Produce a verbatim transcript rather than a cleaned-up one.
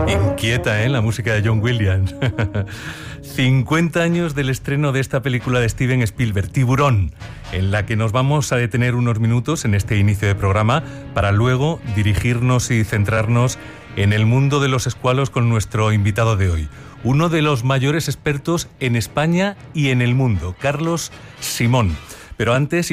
Inquieta, ¿eh? La música de John Williams. cincuenta años del estreno de esta película de Steven Spielberg, Tiburón, en la que nos vamos a detener unos minutos en este inicio de programa para luego dirigirnos y centrarnos en el mundo de los escualos con nuestro invitado de hoy, uno de los mayores expertos en España y en el mundo, Carlos Simón. Pero antes